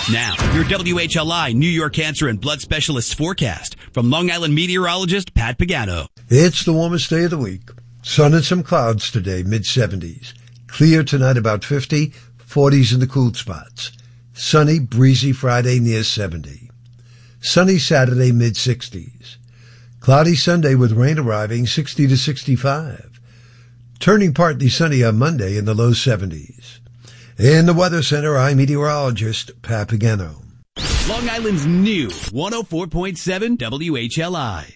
Now, your WHLI New York Cancer and Blood Specialists forecast from Long Island meteorologist Pat Pagano. It's the warmest day of the week. Sun and some clouds today, mid-70s. Clear tonight, about 50, 40s in the cool spots. Sunny, breezy Friday, near 70. Sunny Saturday, mid-60s. Cloudy Sunday with rain arriving, 60 to 65. Turning partly sunny on Monday in the low 70s. In the Weather Center, I'm meteorologist Pat Pagano. Long Island's new 104.7 WHLI.